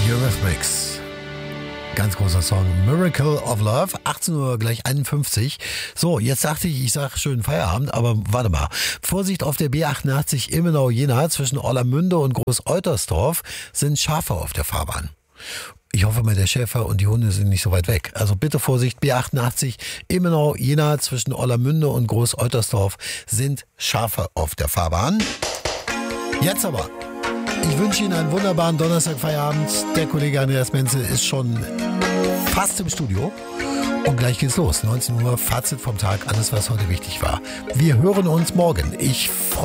Eurythmics. Ganz großer Song. Miracle of Love. 18 Uhr gleich 51. So, jetzt dachte ich sag schönen Feierabend, aber warte mal. Vorsicht auf der B88 Immenau-Jena zwischen Orlamünde und Groß-Eutersdorf sind Schafe auf der Fahrbahn. Ich hoffe mal, der Schäfer und die Hunde sind nicht so weit weg. Also bitte Vorsicht, B88 Immenau-Jena zwischen Orlamünde und Groß-Eutersdorf sind Schafe auf der Fahrbahn. Jetzt aber. Ich wünsche Ihnen einen wunderbaren Donnerstagfeierabend. Der Kollege Andreas Menzel ist schon fast im Studio. Und gleich geht's los. 19 Uhr, Fazit vom Tag, alles was heute wichtig war. Wir hören uns morgen. Ich freue